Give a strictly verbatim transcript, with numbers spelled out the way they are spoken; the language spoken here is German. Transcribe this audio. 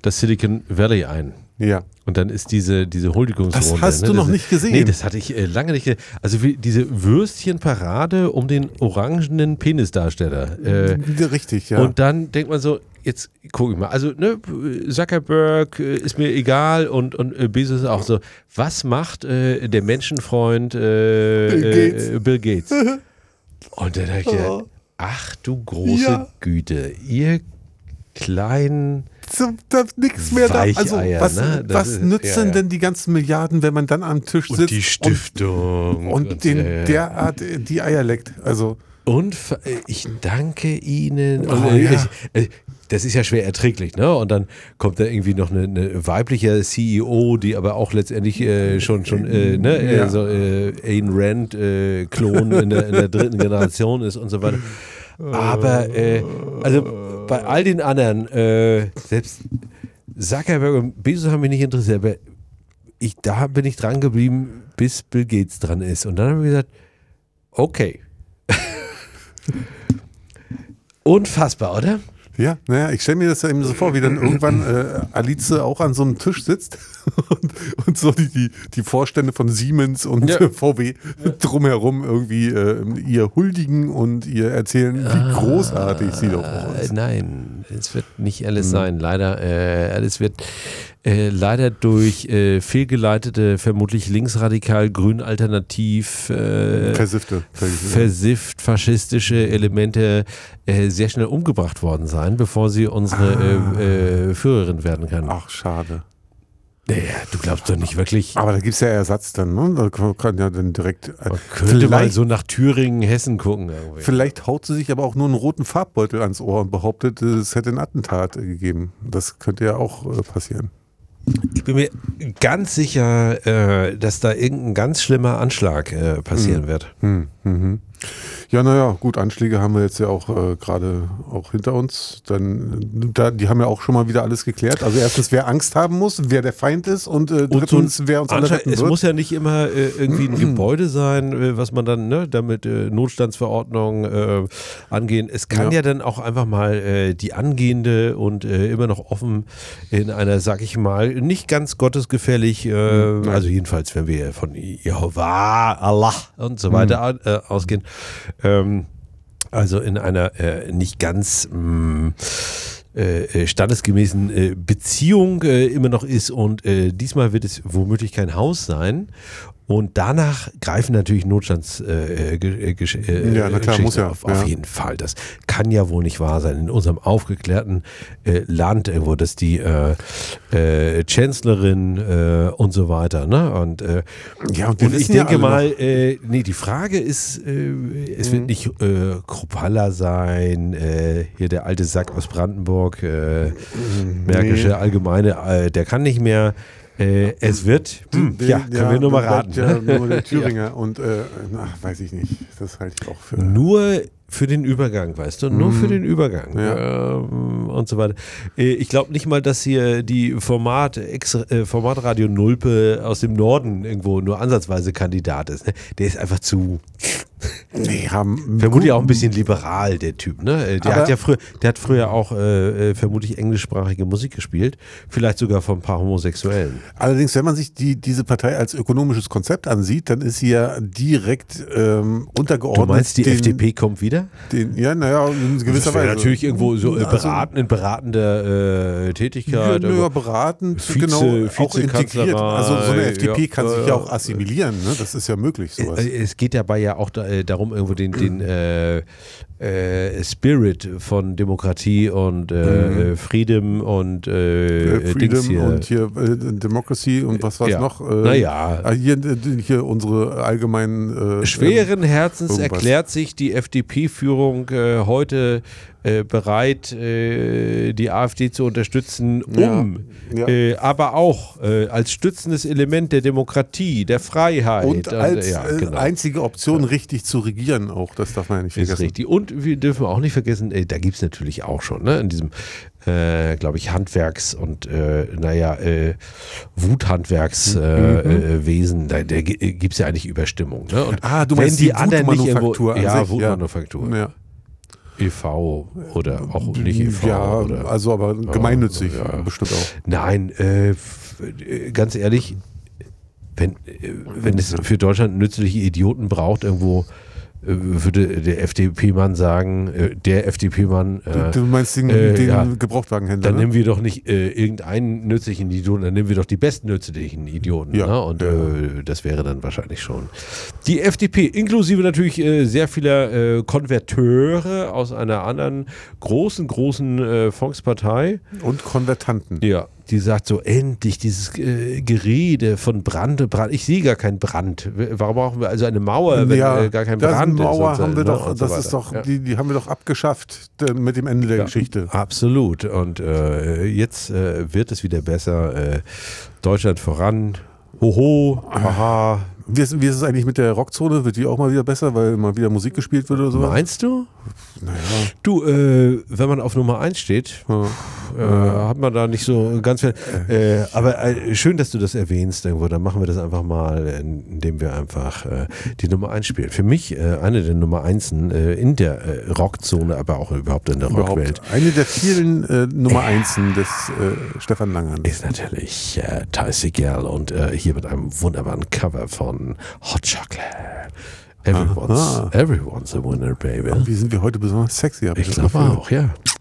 das Silicon Valley ein. Ja. Und dann ist diese, diese Huldigungsrunde. Das hast ne? du noch das, nicht gesehen. Nee, das hatte ich äh, lange nicht gesehen. Also wie diese Würstchenparade um den orangenen Penisdarsteller. Äh, Richtig, ja. Und dann denkt man so, jetzt gucke ich mal, also ne, Zuckerberg äh, ist mir egal und, und äh, Bezos ist auch so, was macht äh, der Menschenfreund äh, Bill Gates? Äh, Bill Gates? Und dann habe ich gedacht, ach du große Ja. Güte, ihr kleinen So, da nichts mehr da. Also, Weicheier, was, ne? Das was ist- nützen ja, ja. denn die ganzen Milliarden, wenn man dann am Tisch und sitzt die Stiftung und, und den äh, derart äh, die Eier leckt? Also, und ver- äh, ich danke Ihnen. Oh, Und, äh, ja. ich, äh, das ist ja schwer erträglich, ne? Und dann kommt da irgendwie noch eine, eine weibliche C E O, die aber auch letztendlich äh, schon, schon äh, ne, äh, Ja. so, äh, Ayn Rand äh, Klon in der, in der dritten Generation ist und so weiter. Aber äh, also bei all den anderen, äh, selbst Zuckerberg und Bezos haben mich nicht interessiert, aber ich, da bin ich dran geblieben, bis Bill Gates dran ist. Und dann haben wir gesagt, okay. Unfassbar, oder? ja, naja, ich stelle mir das ja eben so vor, wie dann irgendwann äh, Alice auch an so einem Tisch sitzt und, und so die, die, die Vorstände von Siemens und Ja. äh, V W drumherum irgendwie äh, ihr huldigen und ihr erzählen, wie großartig sie doch auch Äh, ist. nein, es wird nicht alles sein. Leider, äh, alles wird äh, leider durch äh, fehlgeleitete, vermutlich linksradikal, grün alternativ, äh, Versiffte. versifft faschistische Elemente äh, sehr schnell umgebracht worden sein, bevor sie unsere Ah. äh, äh, Führerin werden kann. Ach, schade. Naja, du glaubst doch nicht wirklich. Aber da gibt es ja Ersatz dann, ne? Da kann kann ja dann direkt. Äh, Man könnte mal vielleicht, so nach Thüringen, Hessen gucken. Irgendwie. vielleicht haut sie sich aber auch nur einen roten Farbbeutel ans Ohr und behauptet, es hätte ein Attentat äh, gegeben. Das könnte ja auch äh, passieren. Ich bin mir ganz sicher, äh, dass da irgendein ganz schlimmer Anschlag äh, passieren wird. Hm, mhm. Ja, naja, gut, Anschläge haben wir jetzt ja auch äh, gerade auch hinter uns. Dann, da, die haben ja auch schon mal wieder alles geklärt. Also erstens, wer Angst haben muss, wer der Feind ist und äh, Und drittens, so ein wer uns alle Anschlag, retten es wird. muss ja nicht immer äh, irgendwie ein Gebäude sein, äh, was man dann ne, damit äh, Notstandsverordnung äh, angehen. Es kann ja. Ja. dann auch einfach mal äh, die angehende und äh, immer noch offen in einer, sag ich mal, nicht ganz gottesgefällig, äh, Nein. also jedenfalls, wenn wir von Jehova, Allah und so weiter an, äh, ausgehen, ähm, also in einer äh, nicht ganz mh, äh, standesgemäßen äh, Beziehung äh, immer noch ist und äh, diesmal wird es womöglich kein Haus sein. Und danach greifen natürlich Notstands äh, äh, Gesch äh, Ja, na klar, muss ja, auf, auf ja. jeden Fall. Das kann ja wohl nicht wahr sein. In unserem aufgeklärten äh, Land, äh, wo das die äh, äh, Chancellorin äh, und so weiter, ne? Und, äh, Ja, und wir und ich wissen ja denke alle mal, äh, nee, die Frage ist, äh, es wird nicht äh, Kruppalla sein, äh, hier der alte Sack aus Brandenburg, äh, Märkische Allgemeine, äh, der kann nicht mehr. Äh, es wird, hm, Den- ja, können wir nur mal raten. Ja, ne? nur der Thüringer und äh, ach, weiß ich nicht. Das halte ich auch für. Nur für den Übergang, weißt du, nur für den Übergang Ja. ähm, und so weiter. Äh, Ich glaube nicht mal, dass hier die Format, Ex, äh, Formatradio Nulpe aus dem Norden irgendwo nur ansatzweise Kandidat ist. Ne? Der ist einfach zu, Nee, haben vermutlich auch ein bisschen liberal, der Typ. Ne? Äh, Der Aber- hat ja früher, der hat früher auch äh, äh, vermutlich englischsprachige Musik gespielt, vielleicht sogar von ein paar Homosexuellen. Allerdings, wenn man sich die, diese Partei als ökonomisches Konzept ansieht, dann ist sie ja direkt ähm, untergeordnet. Du meinst, die den, F D P kommt wieder? Den, ja, naja, in gewisser Das wäre Weise. natürlich irgendwo so äh, Also- beraten, in beratender äh, Ja, Tätigkeit. naja, aber- beratend, Vize- genau, auch integriert. Vizekanzlerei, Also so eine F D P ja, kann sich äh, ja auch assimilieren, ne? Das ist ja möglich, sowas. Äh, Es geht dabei ja auch da, äh, darum, irgendwo den, den äh, äh, Spirit von Demokratie und äh, äh, Freedom und äh, Äh, Dings Freedom hier. und hier äh, Democracy und was war's Ja. noch? Äh, Naja. ah, Hier, äh, hier unsere allgemeinen äh, Schweren Herzens irgendwas. erklärt sich die F D P-Führung äh, heute äh, bereit, äh, die AfD zu unterstützen, um Ja, ja. Äh, aber auch äh, als stützendes Element der Demokratie, der Freiheit. Und als ja, äh, genau. einzige Option richtig zu regieren auch, das darf man ja nicht Ist vergessen. richtig. Und wir dürfen auch nicht vergessen, äh, da gibt es natürlich auch schon, ne, in diesem, äh, glaube ich, Handwerks- und, äh, naja, äh, Wuthandwerkswesen, äh, äh, Wesen, da, da gibt es ja eigentlich Überstimmung. Ne? Und Ah, du wenn meinst die die anderen nicht irgendwo, Wutmanufaktur an ja, sich, ja. Wutmanufaktur. Ja. E V oder auch nicht E V. Ja, oder, also aber gemeinnützig ja. bestimmt auch. Nein, äh, f- äh, ganz ehrlich, wenn, äh, wenn es für Deutschland nützliche Idioten braucht, irgendwo äh, würde der F D P-Mann sagen, äh, der F D P-Mann, äh, Du meinst den, äh, den ja. Gebrauchtwagenhändler, dann ne? nehmen wir doch nicht äh, irgendeinen nützlichen Idioten, dann nehmen wir doch die besten nützlichen Idioten. Ja, Ne? Und ja. äh, das wäre dann wahrscheinlich schon. Die F D P, inklusive natürlich äh, sehr vieler äh, Konverteure aus einer anderen großen, großen äh, Volkspartei. Und Konvertanten. Ja, die sagt so, endlich dieses äh, Gerede von Brand, Brand. Ich sehe gar keinen Brand. Warum brauchen wir also eine Mauer, wenn ja, äh, gar kein das Brand Mauer ist? Und, haben wir ne? doch, und so das ist weiter. doch, Ja. die, die haben wir doch abgeschafft äh, mit dem Ende der Ja, Geschichte. Absolut. Und äh, jetzt äh, wird es wieder besser. Äh, Deutschland voran. Hoho, haha. Wie ist, wie ist es eigentlich mit der Rockzone? Wird die auch mal wieder besser, weil mal wieder Musik gespielt wird oder so? Meinst du? Naja. Du, äh, wenn man auf Nummer eins steht, Ja. äh, hat man da nicht so ganz viel. Äh, aber äh, schön, dass du das erwähnst irgendwo. Dann machen wir das einfach mal, indem wir einfach äh, die Nummer eins spielen. Für mich äh, eine der Nummer Einsen äh, in der äh, Rockzone, aber auch überhaupt in der Rockwelt. Überhaupt eine der vielen äh, Nummer Einsen des äh, Stefan Langhans. Ist natürlich äh, Ty Segall und äh, hier mit einem wunderbaren Cover von Hot Chocolate. Everyone's, Aha. everyone's a winner, baby. Wie sind wir heute besonders sexy? hab Ich das glaube Gefühl. auch, ja.